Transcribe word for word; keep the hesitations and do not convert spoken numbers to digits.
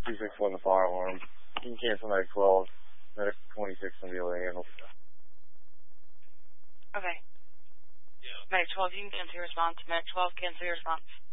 two six one, the fire alarm. You can cancel Medic twelve. Medic twenty-six will be able to handle. Okay. Yeah. Medic twelve, you can cancel your response. Medic twelve, cancel your response.